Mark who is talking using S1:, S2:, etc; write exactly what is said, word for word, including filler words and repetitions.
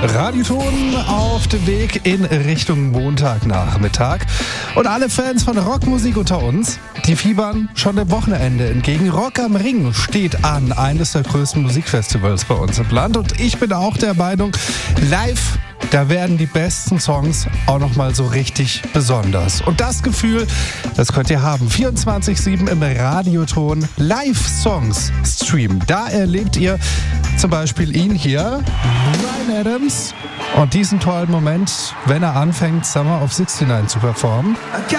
S1: Radioton auf dem Weg in Richtung Montagnachmittag. Und alle Fans von Rockmusik unter uns, die fiebern schon dem Wochenende entgegen. Rock am Ring steht an, eines der größten Musikfestivals bei uns im Land. Und ich bin auch der Meinung, live, da werden die besten Songs auch nochmal so richtig besonders. Und das Gefühl, das könnt ihr haben. vierundzwanzig sieben im Radioton Live-Songs streamen. Da erlebt ihr zum Beispiel ihn hier, Bryan Adams, und diesen tollen Moment, wenn er anfängt, Summer of sixty-nine zu performen.